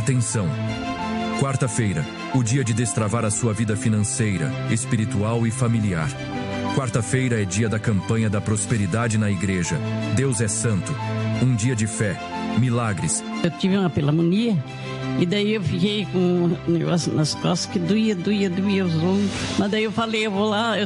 Atenção! Quarta-feira, o dia de destravar a sua vida financeira, espiritual e familiar. Quarta-feira é dia da campanha da prosperidade na igreja. Deus é santo. Um dia de fé, milagres. Eu tive uma pneumonia e daí eu fiquei com um negócio nas costas que doía os ombros. Mas daí eu falei, eu vou lá...